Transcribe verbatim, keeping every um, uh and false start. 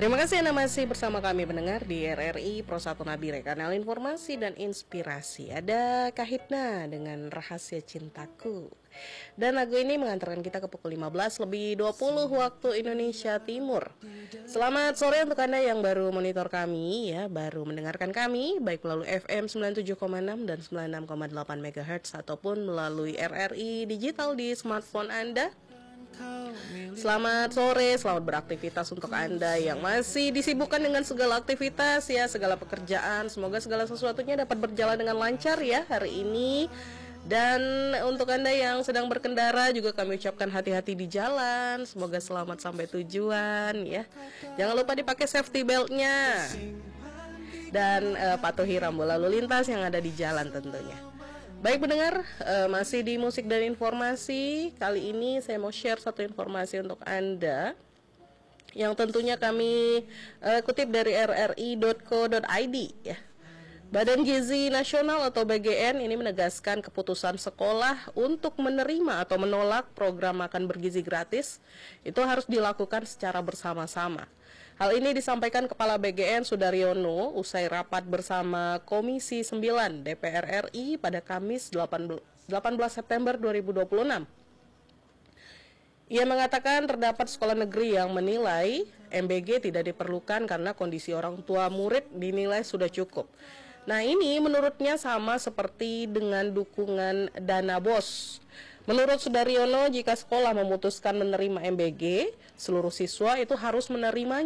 Terima kasih Anda masih bersama kami mendengar di R R I Pro satu Nabire, kanal informasi dan inspirasi. Ada Kahitna dengan Rahasia Cintaku. Dan lagu ini mengantarkan kita ke pukul lima belas lebih dua puluh waktu Indonesia Timur. Selamat sore untuk Anda yang baru monitor kami ya, baru mendengarkan kami baik melalui F M sembilan puluh tujuh koma enam dan sembilan puluh enam koma delapan megahertz ataupun melalui R R I digital di smartphone Anda. Selamat sore, selamat beraktivitas untuk Anda yang masih disibukkan dengan segala aktivitas ya, segala pekerjaan. Semoga segala sesuatunya dapat berjalan dengan lancar ya hari ini. Dan untuk Anda yang sedang berkendara juga kami ucapkan hati-hati di jalan. Semoga selamat sampai tujuan ya. Jangan lupa dipakai safety beltnya. Dan uh, patuhi rambu lalu lintas yang ada di jalan tentunya. Baik pendengar, uh, masih di musik dan informasi. Kali ini saya mau share satu informasi untuk Anda yang tentunya kami uh, kutip dari r r i dot co dot i d ya. Badan Gizi Nasional atau B G N ini menegaskan keputusan sekolah untuk menerima atau menolak program makan bergizi gratis itu harus dilakukan secara bersama-sama. Hal ini disampaikan Kepala B G N Sudaryono usai rapat bersama Komisi sembilan D P R R I pada Kamis delapan belas September dua ribu dua puluh enam. Ia mengatakan terdapat sekolah negeri yang menilai M B G tidak diperlukan karena kondisi orang tua murid dinilai sudah cukup. Nah ini menurutnya sama seperti dengan dukungan dana B O S. Menurut Sudaryono, jika sekolah memutuskan menerima M B G, seluruh siswa itu harus menerimanya.